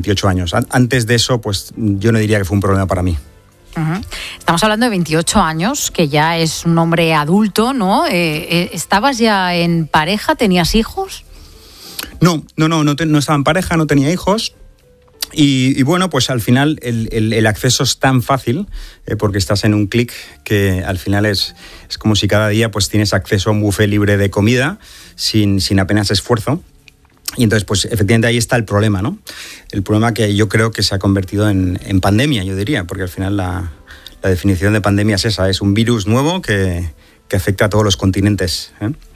28 años. Antes de eso, pues yo no diría que fue un problema para mí. Uh-huh. Estamos hablando de 28 años, que ya es un hombre adulto, ¿no? ¿Estabas ya en pareja? ¿Tenías hijos? No estaba en pareja, no tenía hijos. Y bueno, pues al final el acceso es tan fácil, porque estás en un clic, que al final es como si cada día pues tienes acceso a un buffet libre de comida sin apenas esfuerzo. Y entonces, pues efectivamente ahí está el problema, ¿no? El problema que yo creo que se ha convertido en pandemia, yo diría, porque al final la definición de pandemia es esa, es un virus nuevo que afecta a todos los continentes.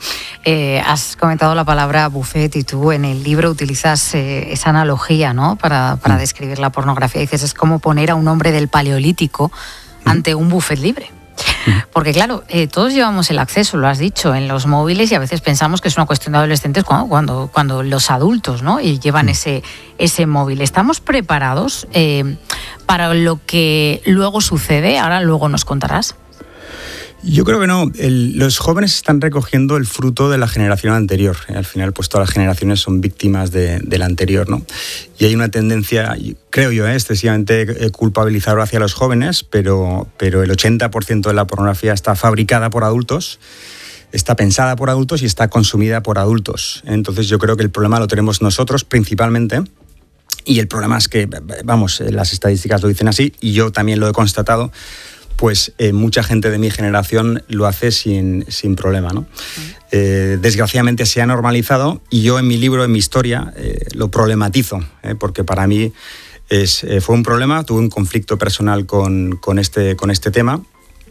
Has comentado la palabra buffet y tú en el libro utilizas esa analogía, ¿no? Para describir la pornografía. Dices, es como poner a un hombre del Paleolítico ante un buffet libre. Porque claro, todos llevamos el acceso, lo has dicho, en los móviles, y a veces pensamos que es una cuestión de adolescentes cuando los adultos, ¿no? Y llevan ese móvil. ¿Estamos preparados para lo que luego sucede? Ahora luego nos contarás. Yo creo que no. Los jóvenes están recogiendo el fruto de la generación anterior. Al final, pues todas las generaciones son víctimas de la anterior, ¿no? Y hay una tendencia, creo yo, excesivamente culpabilizadora hacia los jóvenes, pero el 80% de la pornografía está fabricada por adultos, está pensada por adultos y está consumida por adultos. Entonces yo creo que el problema lo tenemos nosotros principalmente. Y el problema es que, las estadísticas lo dicen así, y yo también lo he constatado, pues mucha gente de mi generación lo hace sin problema, ¿no? Desgraciadamente se ha normalizado, y yo en mi libro, en mi historia, lo problematizo, porque para mí fue un problema, tuve un conflicto personal con este tema,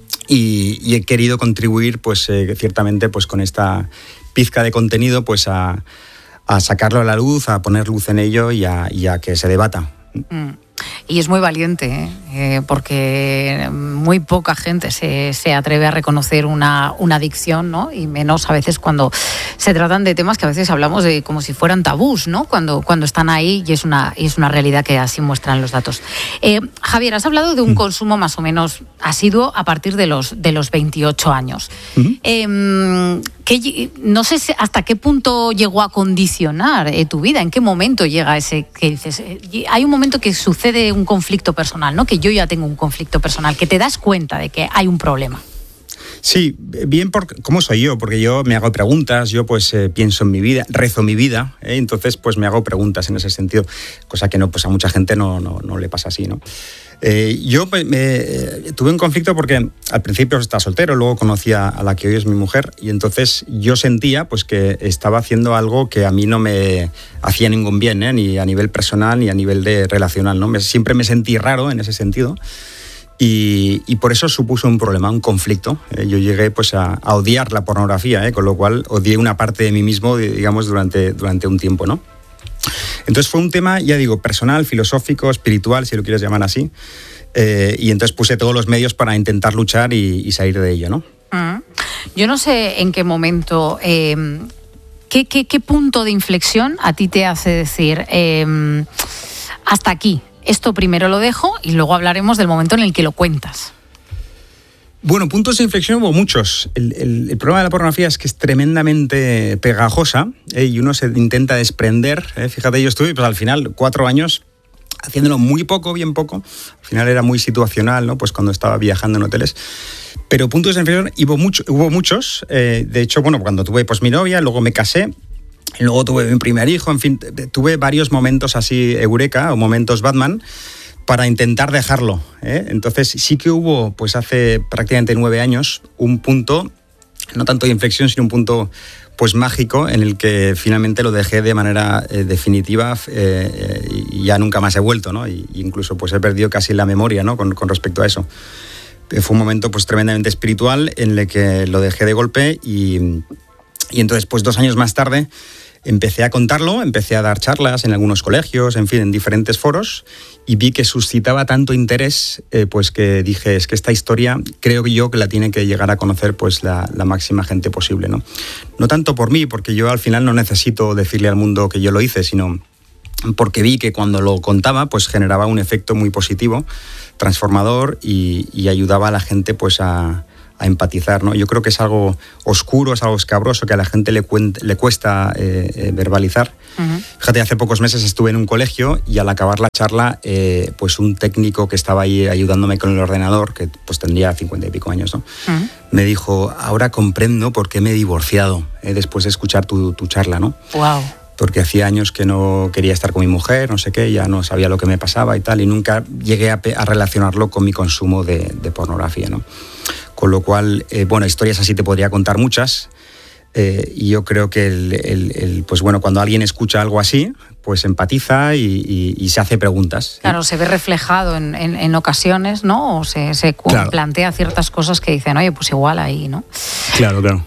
y he querido contribuir, pues ciertamente, pues con esta pizca de contenido, pues a sacarlo a la luz, a poner luz en ello y a que se debata. Y es muy valiente, porque muy poca gente se atreve a reconocer una adicción, ¿no? Y menos a veces cuando se tratan de temas que a veces hablamos de como si fueran tabús, ¿no? Cuando están ahí, y es una realidad que así muestran los datos. Javier, has hablado de un consumo más o menos asiduo a partir de los 28 años. Uh-huh. No sé hasta qué punto llegó a condicionar tu vida, en qué momento llega ese que dices, hay un momento que sucede un conflicto personal, ¿no? Que yo ya tengo un conflicto personal, que te das cuenta de que hay un problema. Sí, bien por cómo soy yo, porque yo me hago preguntas, yo pues pienso en mi vida, rezo mi vida, entonces pues me hago preguntas en ese sentido, cosa que no, pues a mucha gente no le pasa así, ¿no? Yo tuve un conflicto porque al principio estaba soltero, luego conocí a la que hoy es mi mujer, y entonces yo sentía pues que estaba haciendo algo que a mí no me hacía ningún bien, ni a nivel personal ni a nivel de relacional, ¿no? Siempre me sentí raro en ese sentido. Y por eso supuso un problema, un conflicto. Yo llegué pues a odiar la pornografía, con lo cual odié una parte de mí mismo, digamos, durante un tiempo, ¿no? Entonces fue un tema, ya digo, personal, filosófico, espiritual, si lo quieres llamar así. Y entonces puse todos los medios para intentar luchar y salir de ello, ¿no? Yo no sé en qué momento, qué punto de inflexión a ti te hace decir hasta aquí. Esto primero lo dejo y luego hablaremos del momento en el que lo cuentas. Bueno, puntos de inflexión hubo muchos. El problema de la pornografía es que es tremendamente pegajosa, y uno se intenta desprender. Fíjate, yo estuve pues, al final 4 años haciéndolo muy poco, bien poco. Al final era muy situacional, ¿no? Pues cuando estaba viajando en hoteles. Pero puntos de inflexión hubo muchos. De hecho, bueno, cuando tuve pues mi novia, luego me casé. Luego tuve mi primer hijo, en fin, tuve varios momentos así eureka o momentos Batman para intentar dejarlo, Entonces sí que hubo, pues hace prácticamente 9 años, un punto, no tanto de inflexión, sino un punto pues mágico en el que finalmente lo dejé de manera definitiva, y ya nunca más he vuelto, ¿no? Y incluso pues he perdido casi la memoria, ¿no? con respecto a eso. Fue un momento pues tremendamente espiritual en el que lo dejé de golpe y entonces pues 2 años más tarde empecé a contarlo, empecé a dar charlas en algunos colegios, en fin, en diferentes foros, y vi que suscitaba tanto interés, pues que dije, es que esta historia creo yo que la tiene que llegar a conocer pues la máxima gente posible, ¿no? No tanto por mí, porque yo al final no necesito decirle al mundo que yo lo hice, sino porque vi que cuando lo contaba pues generaba un efecto muy positivo, transformador, y ayudaba a la gente pues a empatizar, ¿no? Yo creo que es algo oscuro, es algo escabroso que a la gente le cuesta verbalizar. Uh-huh. Fíjate, hace pocos meses estuve en un colegio y al acabar la charla, pues un técnico que estaba ahí ayudándome con el ordenador, que pues tendría 50 y pico años, ¿no? Uh-huh. Me dijo, ahora comprendo por qué me he divorciado después de escuchar tu charla, ¿no? Wow. Porque hacía años que no quería estar con mi mujer, no sé qué, ya no sabía lo que me pasaba y tal, y nunca llegué a relacionarlo con mi consumo de pornografía, ¿no? Con lo cual, bueno, historias así te podría contar muchas, y yo creo que pues bueno, cuando alguien escucha algo así, pues empatiza y se hace preguntas. Claro, se ve reflejado en ocasiones, ¿no? O se claro. Plantea ciertas cosas que dicen, oye, pues igual ahí, ¿no? Claro, claro.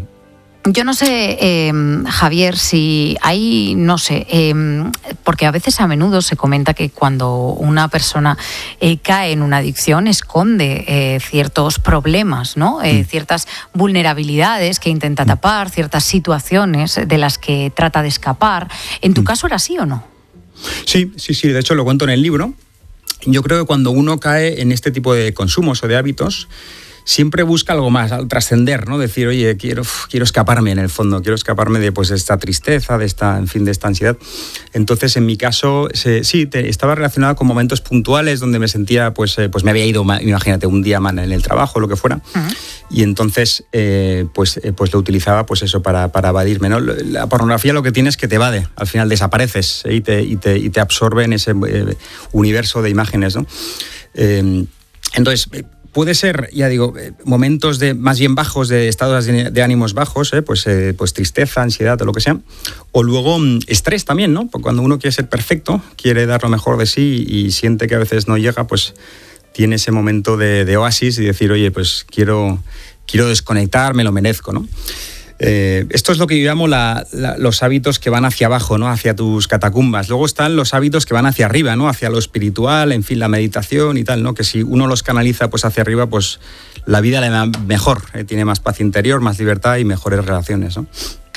Yo no sé, Javier, si hay, no sé, porque a veces a menudo se comenta que cuando una persona cae en una adicción esconde ciertos problemas, ¿no? Ciertas vulnerabilidades que intenta tapar, ciertas situaciones de las que trata de escapar. ¿En tu caso era así o no? Sí, de hecho lo cuento en el libro. Yo creo que cuando uno cae en este tipo de consumos o de hábitos, siempre busca algo más, al trascender, ¿no? Decir, oye, quiero escaparme en el fondo, quiero escaparme de pues esta tristeza, de esta ansiedad. Entonces, en mi caso, estaba relacionado con momentos puntuales donde me sentía, pues me había ido, imagínate, un día mal en el trabajo, lo que fuera, uh-huh. Y entonces, pues lo utilizaba, pues eso, para evadirme, ¿no? La pornografía lo que tiene es que te evade, al final desapareces, y te absorbe en ese universo de imágenes, ¿no? Entonces, puede ser, ya digo, momentos más bien bajos, de estados de ánimos bajos, pues tristeza, ansiedad o lo que sea. O luego estrés también, ¿no? Porque cuando uno quiere ser perfecto, quiere dar lo mejor de sí y siente que a veces no llega, pues tiene ese momento de oasis y decir, oye, pues quiero desconectar, me lo merezco, ¿no? Esto es lo que yo llamo los hábitos que van hacia abajo, ¿no? Hacia tus catacumbas. Luego están los hábitos que van hacia arriba, ¿no? Hacia lo espiritual, en fin, la meditación y tal, ¿no? Que si uno los canaliza pues hacia arriba, pues la vida le da mejor, tiene más paz interior, más libertad y mejores relaciones, ¿no?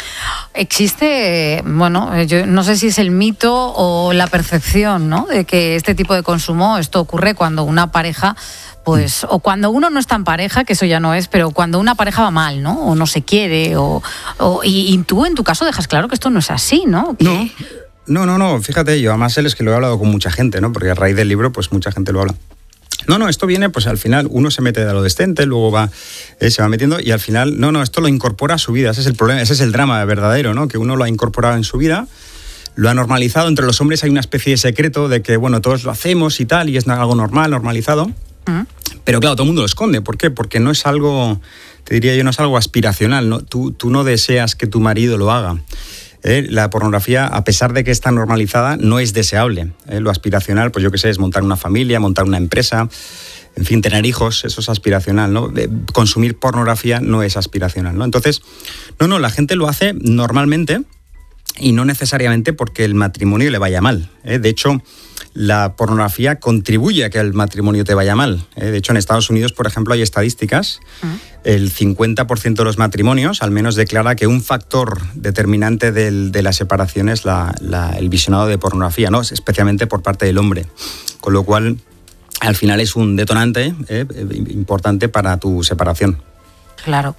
Existe, bueno, yo no sé si es el mito o la percepción, ¿no? De que este tipo de consumo, esto ocurre cuando una pareja, pues, o cuando uno no está en pareja, que eso ya no es, pero cuando una pareja va mal, ¿no? O no se quiere, y tú en tu caso dejas claro que esto no es así, ¿no? ¿Qué? No, fíjate, yo además es que lo he hablado con mucha gente, ¿no? Porque a raíz del libro, pues mucha gente lo habla. No, esto viene, pues al final uno se mete de adolescente, luego se va metiendo y al final, esto lo incorpora a su vida, ese es el problema, ese es el drama verdadero, ¿no? Que uno lo ha incorporado en su vida, lo ha normalizado, entre los hombres hay una especie de secreto de que, bueno, todos lo hacemos y tal, y es algo normal, normalizado, pero claro, todo el mundo lo esconde, ¿por qué? Porque no es algo, te diría yo, no es algo aspiracional, ¿no? Tú no deseas que tu marido lo haga. La pornografía, a pesar de que está normalizada, no es deseable. Lo aspiracional, pues yo qué sé, es montar una familia, montar una empresa, en fin, tener hijos, eso es aspiracional, ¿no? Consumir pornografía no es aspiracional, ¿no? Entonces, la gente lo hace normalmente y no necesariamente porque el matrimonio le vaya mal. De hecho, la pornografía contribuye a que el matrimonio te vaya mal. De hecho, en Estados Unidos, por ejemplo, hay estadísticas. El 50% de los matrimonios al menos declara que un factor determinante de la separación es el visionado de pornografía, ¿no? Especialmente por parte del hombre. Con lo cual, al final es un detonante importante para tu separación. Claro.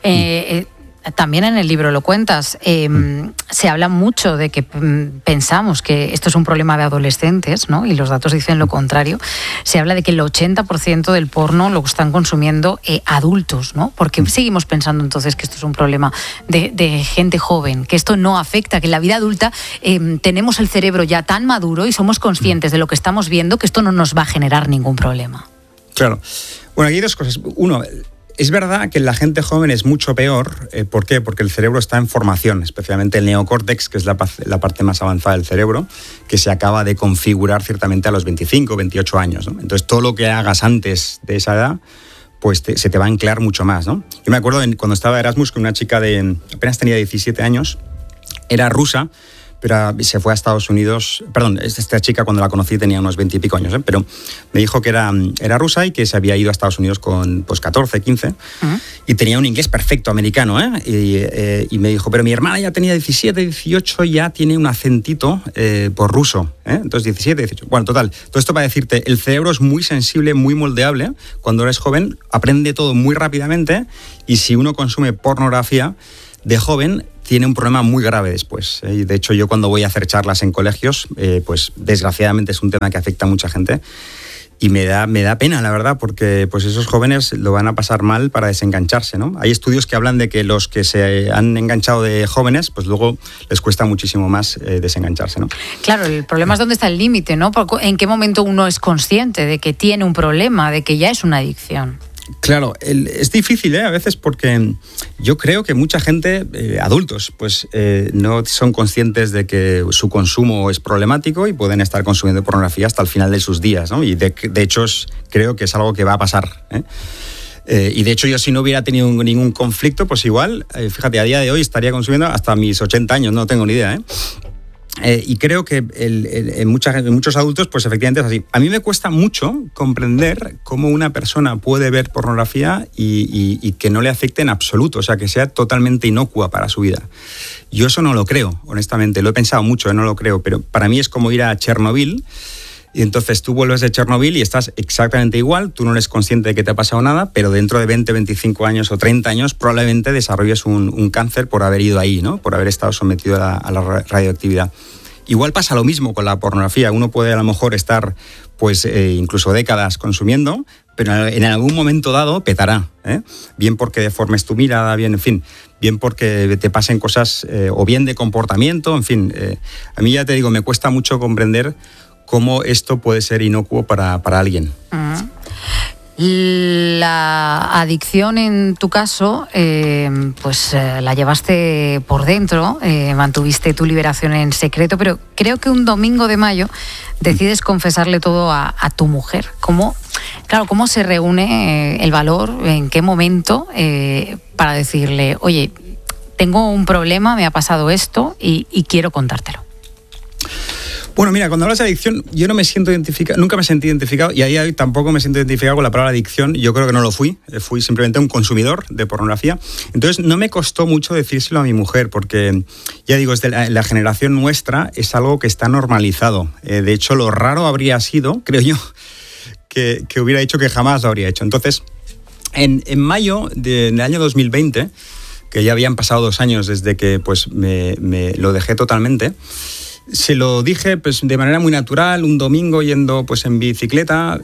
También en el libro lo cuentas, se habla mucho de que pensamos que esto es un problema de adolescentes, ¿no? Y los datos dicen lo contrario. Se habla de que el 80% del porno lo están consumiendo adultos, ¿no? ¿Por qué seguimos pensando entonces que esto es un problema de gente joven? Que esto no afecta, que en la vida adulta tenemos el cerebro ya tan maduro y somos conscientes de lo que estamos viendo que esto no nos va a generar ningún problema. Claro. Bueno, aquí hay dos cosas. Uno, es verdad que la gente joven es mucho peor. ¿Por qué? Porque el cerebro está en formación, especialmente el neocórtex, que es la parte más avanzada del cerebro, que se acaba de configurar ciertamente a los 25, 28 años, ¿no? Entonces, todo lo que hagas antes de esa edad, pues se te va a anclar mucho más, ¿no? Yo me acuerdo cuando estaba Erasmus con una chica apenas tenía 17 años, era rusa, pero se fue a Estados Unidos. Perdón, esta chica cuando la conocí tenía unos 20 y pico años, pero me dijo que era rusa y que se había ido a Estados Unidos con pues 14, 15 y tenía un inglés perfecto americano, y me dijo, pero mi hermana ya tenía 17, 18, ya tiene un acentito por ruso, entonces 17, 18. Bueno, total, todo esto para decirte, el cerebro es muy sensible, muy moldeable. Cuando eres joven aprende todo muy rápidamente y si uno consume pornografía de joven tiene un problema muy grave después. Y de hecho yo cuando voy a hacer charlas en colegios, pues desgraciadamente es un tema que afecta a mucha gente y me da pena, la verdad, porque pues esos jóvenes lo van a pasar mal para desengancharse, ¿no? Hay estudios que hablan de que los que se han enganchado de jóvenes, pues luego les cuesta muchísimo más desengancharse, ¿no? Claro, el problema es dónde está el límite, ¿no? ¿En qué momento uno es consciente de que tiene un problema, de que ya es una adicción? Claro, es difícil a veces porque yo creo que mucha gente, adultos, pues no son conscientes de que su consumo es problemático y pueden estar consumiendo pornografía hasta el final de sus días, ¿no? Y de hecho creo que es algo que va a pasar, y de hecho yo si no hubiera tenido ningún conflicto, pues igual, fíjate, a día de hoy estaría consumiendo hasta mis 80 años, no tengo ni idea, y creo que en muchos adultos, pues efectivamente es así. A mí me cuesta mucho comprender cómo una persona puede ver pornografía y que no le afecte en absoluto, o sea, que sea totalmente inocua para su vida. Yo eso no lo creo, honestamente, lo he pensado mucho, no lo creo, pero para mí es como ir a Chernobyl. Y entonces tú vuelves de Chernobyl y estás exactamente igual, tú no eres consciente de que te ha pasado nada, pero dentro de 20, 25 años o 30 años probablemente desarrolles un cáncer por haber ido ahí, ¿no? Por haber estado sometido a la radioactividad. Igual pasa lo mismo con la pornografía, uno puede a lo mejor estar pues incluso décadas consumiendo, pero en algún momento dado petará, bien porque deformes tu mirada, bien, en fin, bien porque te pasen cosas o bien de comportamiento, en fin. A mí ya te digo, me cuesta mucho comprender cómo esto puede ser inocuo para alguien. La adicción en tu caso, la llevaste por dentro, mantuviste tu liberación en secreto, pero creo que un domingo de mayo decides confesarle todo a tu mujer. ¿Cómo se reúne el valor, en qué momento, para decirle, oye, tengo un problema, me ha pasado esto y quiero contártelo? Bueno, mira, cuando hablas de adicción, yo no me siento identificado, nunca me sentí identificado y a día de hoy tampoco me siento identificado con la palabra adicción. Yo creo que no lo fui simplemente un consumidor de pornografía. Entonces no me costó mucho decírselo a mi mujer porque, ya digo, desde la generación nuestra es algo que está normalizado. De hecho, lo raro habría sido, creo yo, que hubiera dicho que jamás lo habría hecho. Entonces, en mayo del año 2020, que ya habían pasado 2 años desde que pues me lo dejé totalmente, se lo dije pues de manera muy natural, un domingo yendo pues en bicicleta,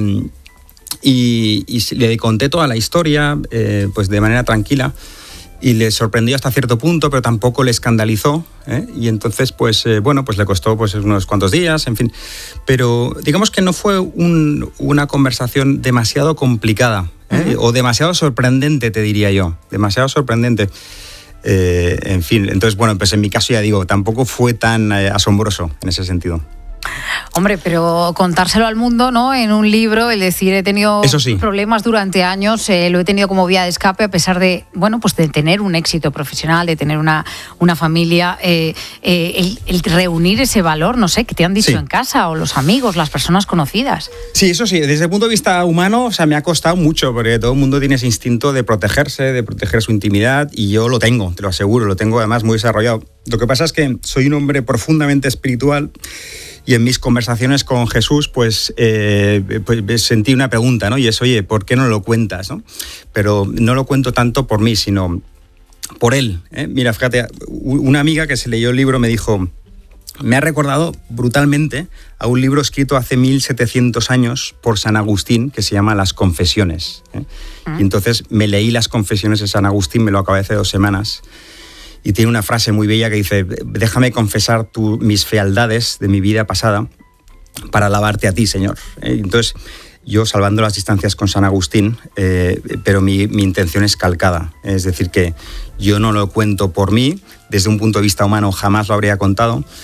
y le conté toda la historia pues de manera tranquila y le sorprendió hasta cierto punto, pero tampoco le escandalizó, y entonces pues pues le costó pues unos cuantos días, en fin, pero digamos que no fue una conversación demasiado complicada, o demasiado sorprendente, te diría yo, demasiado sorprendente. En fin, entonces, bueno, pues en mi caso ya digo, tampoco fue tan asombroso en ese sentido. Hombre, pero contárselo al mundo, ¿no? En un libro, el decir, he tenido problemas durante años, lo he tenido como vía de escape a pesar de, pues de tener un éxito profesional, de tener una familia, el reunir ese valor, no sé, que te han dicho en casa, o los amigos, las personas conocidas. Sí, eso sí, desde el punto de vista humano, o sea, me ha costado mucho, porque todo el mundo tiene ese instinto de protegerse, de proteger su intimidad, y yo lo tengo, te lo aseguro, lo tengo además muy desarrollado. Lo que pasa es que soy un hombre profundamente espiritual, y en mis conversaciones con Jesús, pues sentí una pregunta, ¿no? Y es, oye, ¿por qué no lo cuentas, no? Pero no lo cuento tanto por mí, sino por él, Mira, fíjate, una amiga que se leyó el libro me dijo, me ha recordado brutalmente a un libro escrito hace 1700 años por San Agustín, que se llama Las Confesiones, Y entonces me leí Las Confesiones de San Agustín, me lo acabé hace 2 semanas, y tiene una frase muy bella que dice, déjame confesar mis fealdades de mi vida pasada para alabarte a ti, Señor. Entonces, yo salvando las distancias con San Agustín, pero mi intención es calcada. Es decir, que yo no lo cuento por mí, desde un punto de vista humano jamás lo habría contado,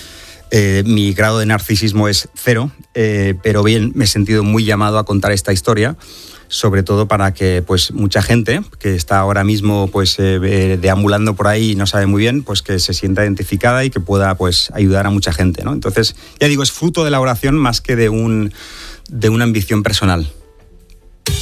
Mi grado de narcisismo es 0, pero bien, me he sentido muy llamado a contar esta historia, sobre todo para que pues mucha gente que está ahora mismo pues deambulando por ahí y no sabe muy bien, pues que se sienta identificada y que pueda pues ayudar a mucha gente, ¿no? Entonces, ya digo, es fruto de la oración más que de una ambición personal.